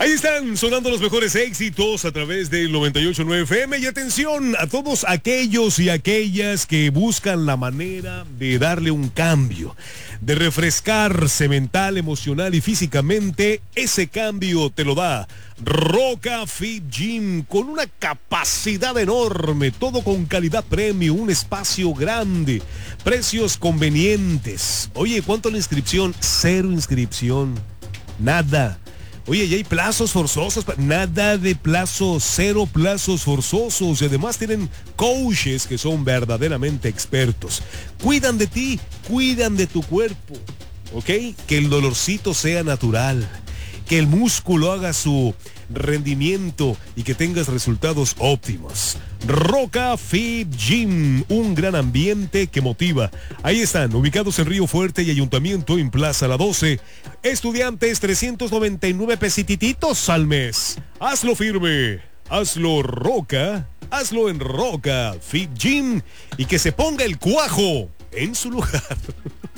Ahí están sonando los mejores éxitos a través del 98.9 FM. Y atención a todos aquellos y aquellas que buscan la manera de darle un cambio, de refrescarse mental, emocional y físicamente. Ese cambio te lo da Roca Fit Gym, con una capacidad enorme, todo con calidad premium, un espacio grande, precios convenientes. Oye, ¿cuánto la inscripción? Cero inscripción, nada. Oye, ya hay plazos forzosos, nada de plazos, cero plazos forzosos. Y además tienen coaches que son verdaderamente expertos. Cuidan de ti, cuidan de tu cuerpo, ¿ok? Que el dolorcito sea natural, que el músculo haga su rendimiento y que tengas resultados óptimos. Roca Fit Gym, un gran ambiente que motiva. Ahí están, ubicados en Río Fuerte y Ayuntamiento, en Plaza La 12. Estudiantes, 399 pesititos al mes. Hazlo firme, hazlo Roca, hazlo en Roca Fit Gym y que se ponga el cuajo en su lugar.